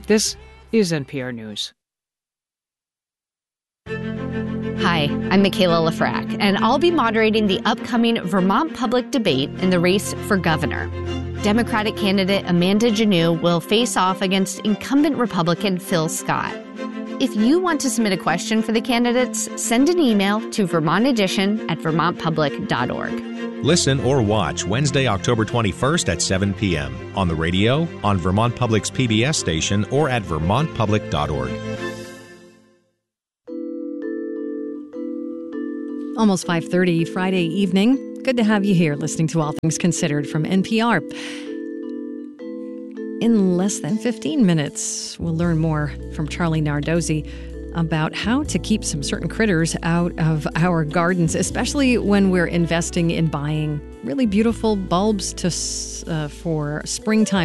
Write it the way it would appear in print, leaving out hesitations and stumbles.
This is NPR News. Hi, I'm Michaela Lafrac, and I'll be moderating the upcoming Vermont public debate in the race for governor. Democratic candidate Amanda Janneau will face off against incumbent Republican Phil Scott. If you want to submit a question for the candidates, send an email to vermontedition@vermontpublic.org. Listen or watch Wednesday, October 21st at 7 p.m. on the radio, on Vermont Public's PBS station, or at vermontpublic.org. Almost 5:30 Friday evening. Good to have you here listening to All Things Considered from NPR. In less than 15 minutes, we'll learn more from Charlie Nardozzi about how to keep some certain critters out of our gardens, especially when we're investing in buying really beautiful bulbs for springtime